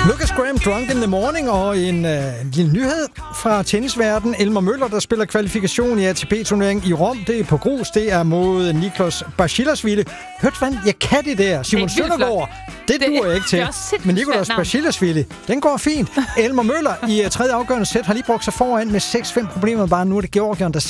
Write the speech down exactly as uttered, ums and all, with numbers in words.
Lucas Graham, Drunk in the Morning, og en, øh, en lille nyhed fra tennisverdenen. Elmer Møller, der spiller kvalifikation i A T P-turneringen i Rom. Det er på grus. Det er mod Niklas Basilashvili. Hørte hvad? Jeg kan det der. Simon Søndergaard. Det, det duer jeg ikke til. Men Niklas Basilashvili, den går fint. Elmer Møller i uh, tredje afgørende sæt har lige brugt sig foran med seks fem problemer. Bare nu er det Georgien, der